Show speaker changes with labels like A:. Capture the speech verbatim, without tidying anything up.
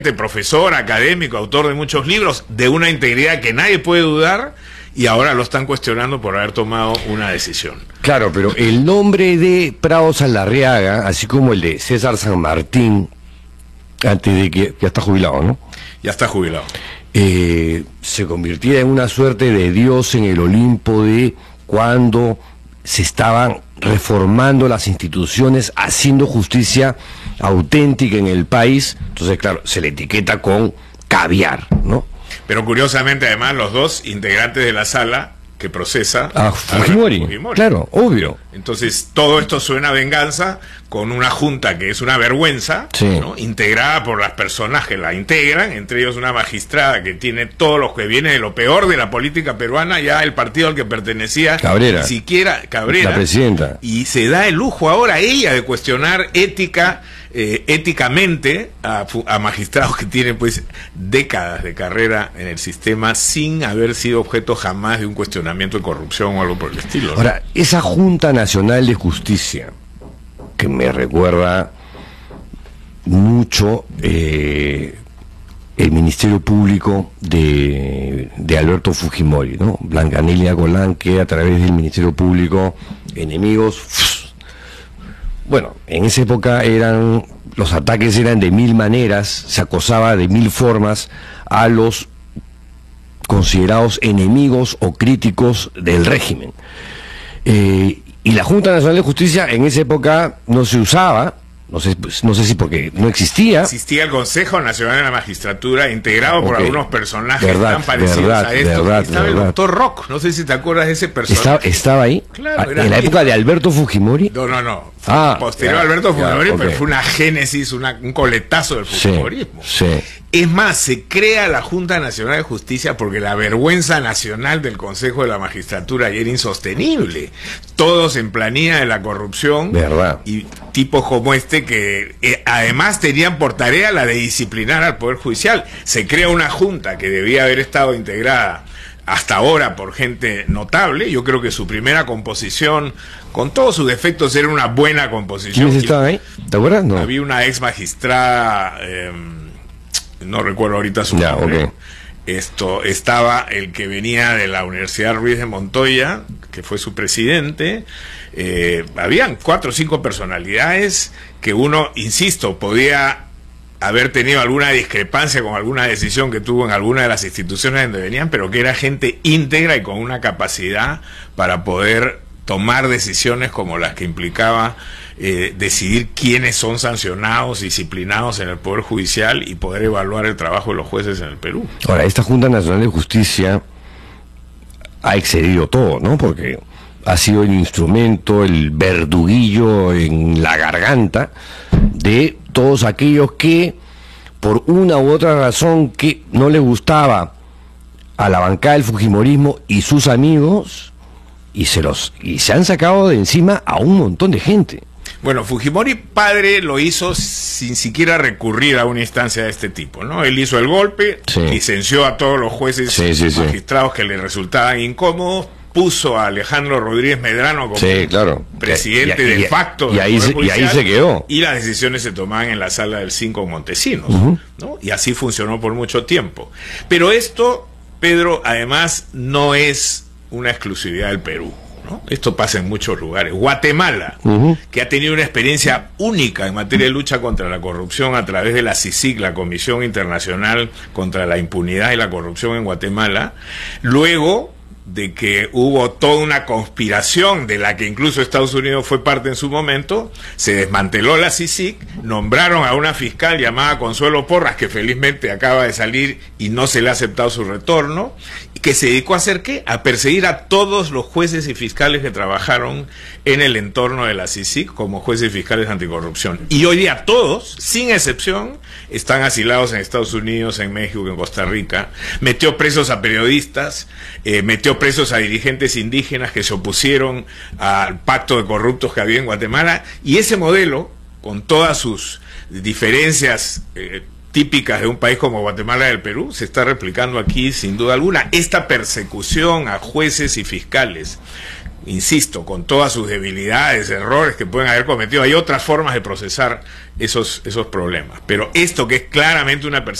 A: profesor, académico, autor de muchos libros, de una integridad que nadie puede dudar, y ahora lo están cuestionando por haber tomado una decisión.
B: Claro, pero el nombre de Prado Saldarriaga, así como el de César San Martín, antes de que ya está jubilado, ¿no?
A: Ya está jubilado.
B: Eh, se convirtiera en una suerte de dios en el Olimpo de cuando se estaban reformando las instituciones, haciendo justicia auténtica en el país. Entonces, claro, se le etiqueta con caviar, ¿no?
A: Pero curiosamente, además, los dos integrantes de la sala que procesa
B: a Fujimori, a Fujimori. Claro, obvio.
A: Entonces, todo esto suena a venganza con una junta que es una vergüenza, sí, ¿no? Integrada por las personas que la integran, entre ellos una magistrada que tiene todo lo que viene de lo peor de la política peruana, ya el partido al que pertenecía,
B: Cabrera,
A: ni siquiera Cabrera,
B: la presidenta,
A: y se da el lujo ahora ella de cuestionar ética, eh, éticamente a, a magistrados que tienen pues décadas de carrera en el sistema sin haber sido objeto jamás de un cuestionamiento de corrupción o algo por el estilo, ¿no?
B: Ahora, esa Junta Nacional de Justicia, que me recuerda mucho eh, el Ministerio Público de, de Alberto Fujimori, ¿no? Blancanelia Golán, que a través del Ministerio Público, enemigos, bueno, en esa época eran, los ataques eran de mil maneras, se acosaba de mil formas a los considerados enemigos o críticos del régimen. Eh, y la Junta Nacional de Justicia en esa época no se usaba, no sé, pues, no sé si porque no existía.
A: Existía el Consejo Nacional de la Magistratura, integrado okay. por algunos personajes
B: verdad,
A: tan parecidos
B: verdad,
A: a esto.
B: Verdad,
A: estaba
B: verdad.
A: el doctor Rock, no sé si te acuerdas de ese personaje.
B: ¿Estaba, estaba ahí?
A: Claro,
B: ¿En la época de Alberto Fujimori?
A: No, no, no.
B: Ah,
A: posterior
B: ya,
A: a Alberto Fujimori,
B: ya, okay.
A: pero fue una génesis, una, un coletazo del fujimorismo.
B: Sí, sí.
A: Es más, se crea la Junta Nacional de Justicia porque la vergüenza nacional del Consejo de la Magistratura ya era insostenible. Todos en planilla de la corrupción.
B: ¿Verdad?
A: Y tipos como este que eh, además tenían por tarea la de disciplinar al Poder Judicial. Se crea una junta que debía haber estado integrada hasta ahora por gente notable. Yo creo que su primera composición, con todos sus defectos, era una buena composición.
B: ¿Quiénes estaban ahí? ¿Te acuerdas? No.
A: Había una ex magistrada, eh, no recuerdo ahorita su
B: ya,
A: nombre.
B: Okay.
A: Esto, estaba el que venía de la Universidad Ruiz de Montoya, que fue su presidente. Eh, habían cuatro o cinco personalidades que uno, insisto, podía haber tenido alguna discrepancia con alguna decisión que tuvo en alguna de las instituciones donde venían, pero que era gente íntegra y con una capacidad para poder tomar decisiones como las que implicaba eh, decidir quiénes son sancionados, disciplinados en el Poder Judicial y poder evaluar el trabajo de los jueces en el Perú.
B: Ahora, esta Junta Nacional de Justicia ha excedido todo, ¿no? Porque ha sido el instrumento, el verduguillo en la garganta de todos aquellos que, por una u otra razón que no les gustaba a la bancada del fujimorismo y sus amigos, y se los y se han sacado de encima a un montón de gente.
A: Bueno, Fujimori padre lo hizo sin siquiera recurrir a una instancia de este tipo, ¿no? Él hizo el golpe, sí. licenció a todos los jueces
B: sí, sí,
A: magistrados sí. que le resultaban incómodos, puso a Alejandro Rodríguez Medrano como
B: sí, claro.
A: presidente
B: y, y,
A: de facto
B: y, ahí se, y ahí se quedó.
A: Y las decisiones se tomaban en la sala del cinco en Montesinos,
B: uh-huh.
A: ¿no? Y así funcionó por mucho tiempo. Pero esto, Pedro, además no es una exclusividad del Perú, ¿no? Esto pasa en muchos lugares. Guatemala, uh-huh. que ha tenido una experiencia única en materia de lucha contra la corrupción a través de la C I C I C, la Comisión Internacional contra la Impunidad y la Corrupción en Guatemala, luego de que hubo toda una conspiración de la que incluso Estados Unidos fue parte en su momento, se desmanteló la C I C I C, nombraron a una fiscal llamada Consuelo Porras, que felizmente acaba de salir y no se le ha aceptado su retorno, y que se dedicó a hacer ¿qué? A perseguir a todos los jueces y fiscales que trabajaron en el entorno de la C I C I C como jueces y fiscales anticorrupción. Y hoy día todos, sin excepción, están asilados en Estados Unidos, en México, en Costa Rica. Metió presos a periodistas, eh, metió presos a dirigentes indígenas que se opusieron al pacto de corruptos que había en Guatemala, y ese modelo, con todas sus diferencias eh, típicas de un país como Guatemala y el Perú, se está replicando aquí sin duda alguna. Esta persecución a jueces y fiscales insisto, con todas sus debilidades, errores que pueden haber cometido, hay otras formas de procesar esos, esos problemas. Pero esto que es claramente una persecución